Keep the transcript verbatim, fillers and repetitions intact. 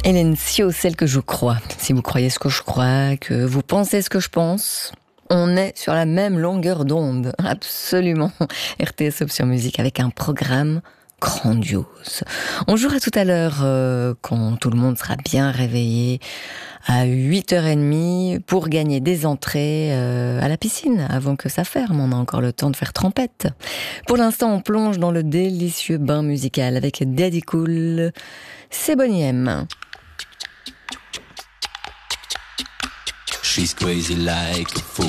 Hélène Sio, celle que je crois. Si vous croyez ce que je crois, que vous pensez ce que je pense, on est sur la même longueur d'onde. Absolument. R T S Option Musique avec un programme grandiose. On jouera tout à l'heure euh, quand tout le monde sera bien réveillé à huit heures trente pour gagner des entrées euh, à la piscine avant que ça ferme. On a encore le temps de faire trempette. Pour l'instant, on plonge dans le délicieux bain musical avec Daddy Cool. C'est Boney M. She's crazy like a fool.